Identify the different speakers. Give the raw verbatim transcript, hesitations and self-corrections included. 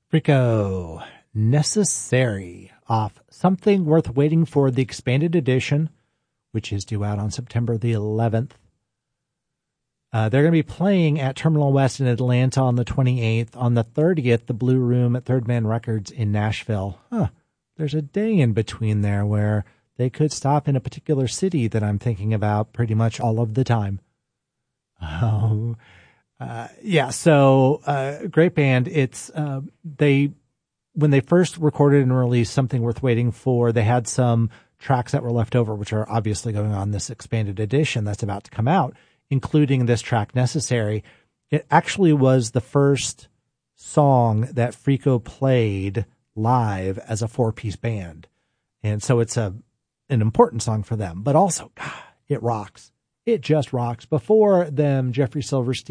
Speaker 1: Frico, Necessary, off Something Worth Waiting For, the expanded edition, which is due out on September the eleventh. Uh, they're going to be playing at Terminal West in Atlanta on the twenty-eighth. On the thirtieth, the Blue Room at Third Man Records in Nashville. Huh. There's a day in between there where they could stop in a particular city that I'm thinking about pretty much all of the time. Um, uh, yeah, so uh, great band. It's uh, they when they first recorded and released Something Worth Waiting For, they had some tracks that were left over, which are obviously going on this expanded edition that's about to come out, including this track Necessary. It actually was the first song that Frico played live as a four-piece band. And so it's a an important song for them, but also, God, it rocks. It just rocks. Before them, Jeffrey Silverstein